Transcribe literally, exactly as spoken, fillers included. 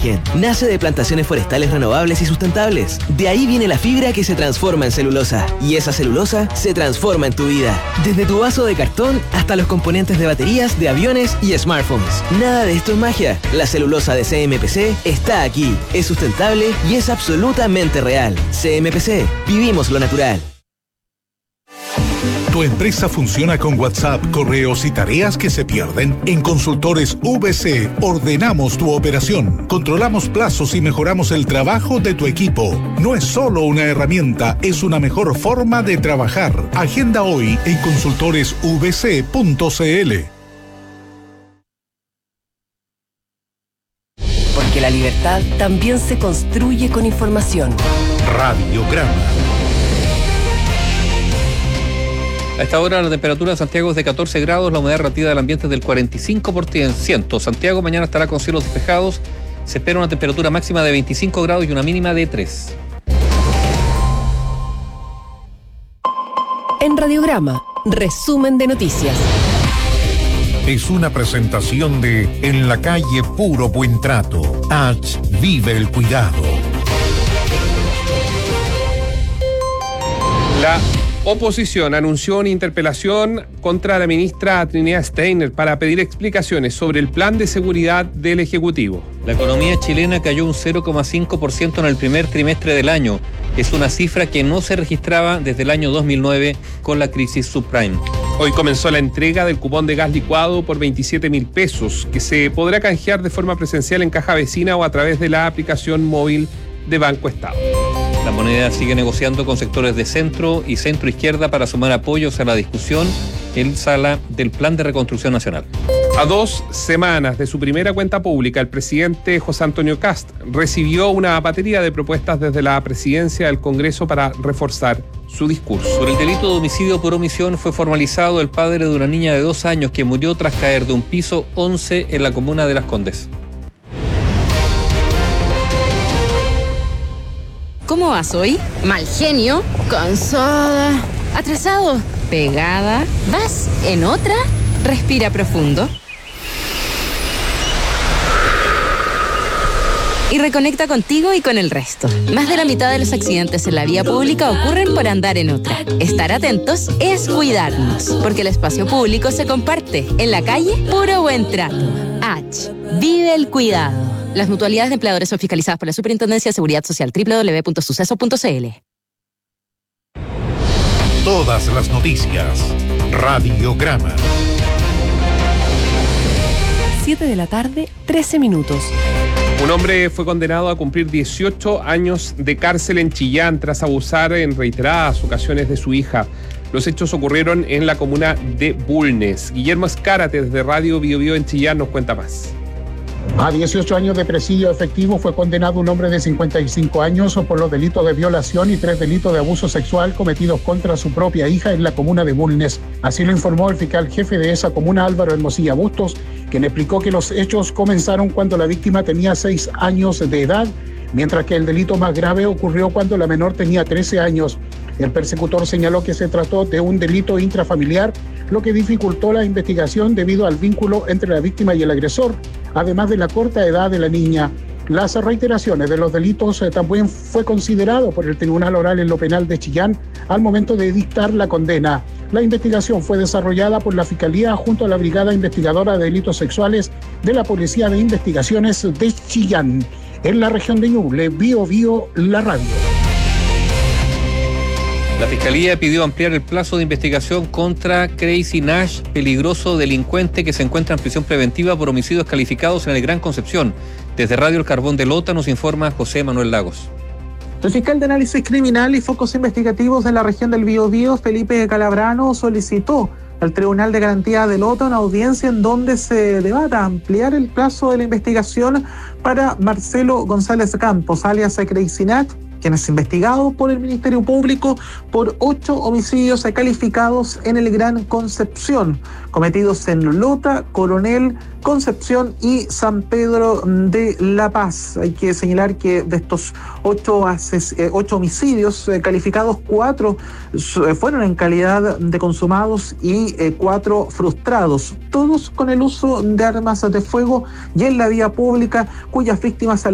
origen. Nace de plantaciones forestales renovables y sustentables. De ahí viene la fibra que se transforma en celulosa. Y esa celulosa se transforma en tu vida. Desde tu vaso de cartón hasta los componentes de baterías, de aviones y smartphones. Nada de esto es magia. La celulosa de C M P C está aquí. Es sustentable y es absolutamente real. C M P C. Vivimos lo natural. ¿Tu empresa funciona con WhatsApp, correos y tareas que se pierden? En Consultores V C ordenamos tu operación, controlamos plazos y mejoramos el trabajo de tu equipo. No es solo una herramienta, es una mejor forma de trabajar. Agenda hoy en consultores v c punto c l. Porque la libertad también se construye con información. Radiograma. A esta hora la temperatura en Santiago es de catorce grados, la humedad relativa del ambiente es del cuarenta y cinco por ciento. Santiago mañana estará con cielos despejados, se espera una temperatura máxima de veinticinco grados y una mínima de tres. En Radiograma, resumen de noticias. Es una presentación de En la calle Puro Buen Trato. H. Vive el cuidado. La oposición anunció una interpelación contra la ministra Trinidad Steiner para pedir explicaciones sobre el plan de seguridad del Ejecutivo. La economía chilena cayó un cero coma cinco por ciento en el primer trimestre del año. Es una cifra que no se registraba desde el año dos mil nueve con la crisis subprime. Hoy comenzó la entrega del cupón de gas licuado por veintisiete mil pesos, que se podrá canjear de forma presencial en caja vecina o a través de la aplicación móvil de Banco Estado. La moneda sigue negociando con sectores de centro y centro izquierda para sumar apoyos a la discusión en sala del Plan de Reconstrucción Nacional. A dos semanas de su primera cuenta pública, el presidente José Antonio Kast recibió una batería de propuestas desde la presidencia del Congreso para reforzar su discurso. Por el delito de homicidio por omisión fue formalizado el padre de una niña de dos años que murió tras caer de un piso once en la comuna de Las Condes. ¿Cómo vas hoy? Mal genio, cansada, atrasado, pegada. ¿Vas en otra? Respira profundo. Y reconecta contigo y con el resto. Más de la mitad de los accidentes en la vía pública ocurren por andar en otra. Estar atentos es cuidarnos, porque el espacio público se comparte. En la calle, puro buen trato. H. Vive el cuidado. Las mutualidades de empleadores son fiscalizadas por la Superintendencia de Seguridad Social. doble u doble u doble u punto suceso punto c l. Todas las noticias. Radiograma. siete de la tarde, trece minutos. Un hombre fue condenado a cumplir dieciocho años de cárcel en Chillán tras abusar en reiteradas ocasiones de su hija. Los hechos ocurrieron en la comuna de Bulnes. Guillermo Escárate, desde Radio Bio Bio en Chillán, nos cuenta más. A dieciocho años de presidio efectivo fue condenado un hombre de cincuenta y cinco años por los delitos de violación y tres delitos de abuso sexual cometidos contra su propia hija en la comuna de Bulnes. Así lo informó el fiscal jefe de esa comuna, Álvaro Hermosilla Bustos, quien explicó que los hechos comenzaron cuando la víctima tenía seis años de edad, mientras que el delito más grave ocurrió cuando la menor tenía trece años. El persecutor señaló que se trató de un delito intrafamiliar, lo que dificultó la investigación debido al vínculo entre la víctima y el agresor, además de la corta edad de la niña. Las reiteraciones de los delitos eh, también fue considerado por el Tribunal Oral en lo Penal de Chillán al momento de dictar la condena. La investigación fue desarrollada por la Fiscalía junto a la Brigada Investigadora de Delitos Sexuales de la Policía de Investigaciones de Chillán. En la región de Ñuble, Bio Bio, la radio. La Fiscalía pidió ampliar el plazo de investigación contra Crazy Nash, peligroso delincuente que se encuentra en prisión preventiva por homicidios calificados en el Gran Concepción. Desde Radio El Carbón de Lota nos informa José Manuel Lagos. El fiscal de análisis criminal y focos investigativos de la región del Biobío, Felipe Calabrano, solicitó al Tribunal de Garantía de Lota una audiencia en donde se debata ampliar el plazo de la investigación para Marcelo González Campos, alias Crazy Nash, quien es investigado por el Ministerio Público por ocho homicidios calificados en el Gran Concepción, cometidos en Lota, Coronel, Concepción y San Pedro de La Paz. Hay que señalar que de estos ocho, ases- eh, ocho homicidios eh, calificados, cuatro eh, fueron en calidad de consumados y eh, cuatro frustrados, todos con el uso de armas de fuego y en la vía pública, cuyas víctimas